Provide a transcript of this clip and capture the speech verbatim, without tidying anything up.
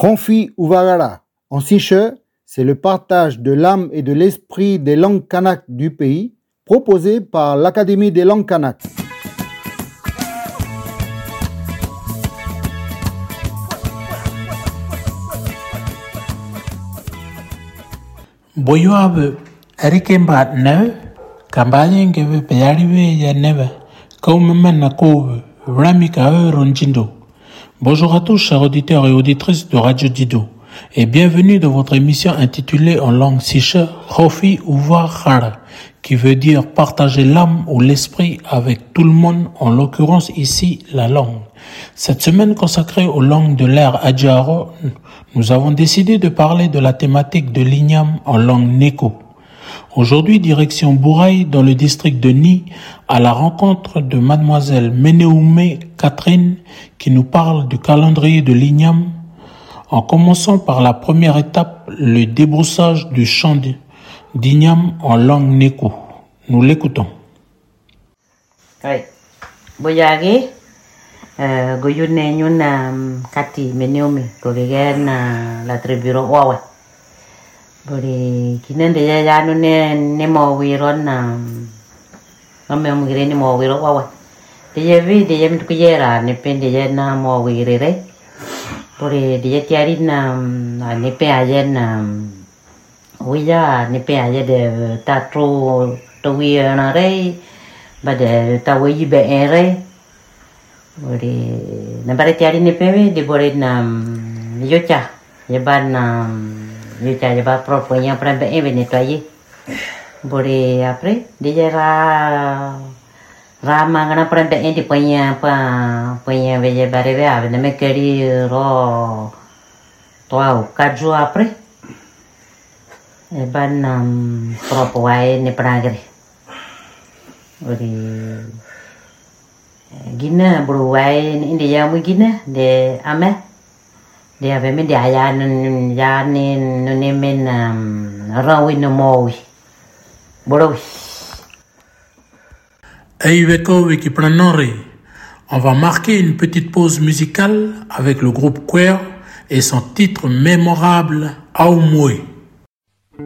Ronfi Uvagara. En siche, c'est le partage de l'âme et de l'esprit des langues kanak du pays, proposé par l'Académie des langues kanak. Boyoabe, Erikemba Neve, Kambayen Geve Payarive Yaneve, Kaumemana Kove, Ramika Ronjindo. Bonjour à tous, chers auditeurs et auditrices de Radio Dido, et bienvenue dans votre émission intitulée en langue siche Rofi Uva Khara, qui veut dire partager l'âme ou l'esprit avec tout le monde, en l'occurrence ici la langue. Cette semaine consacrée aux langues de l'ère Adjaro, nous avons décidé de parler de la thématique de l'igname en langue Neko. Aujourd'hui, direction Bouraï, dans le district de Ni, à la rencontre de mademoiselle Meneoumé Catherine, qui nous parle du calendrier de l'igname, en commençant par la première étape, le débroussage du chant d'igname en langue Neko. Nous l'écoutons. Oui. Boyage, goyune nyuna kati Meneoumé, goyene la tribu Wawa. Bori kinende ya ya no ne ne mo wiro na ame mo gire ne mo wiro wawa de ye vi de ye mtu kuyera ne pende ye na mo wirere bori de ye tiari na ne pe aye na wiya ne pe aye de tatro to wi na re ba de ta wi be ere bori na bare tiari ne pe de bori na yocha ye ban na yo ya lleva propoña para nettoyer. Bore après déjà ra ra mangana para ben di poña pa poña veye barebe ave ne me queri ro toi quatre jours après e ban propoai ne pragre. Bore gina bruai indi ya mu gina de ame de ave me de aya n ya ne ne men rawi no mowi borowi Eiveko Wikipranore. On va marquer une petite pause musicale avec le groupe Queer et son titre mémorable Aumwe.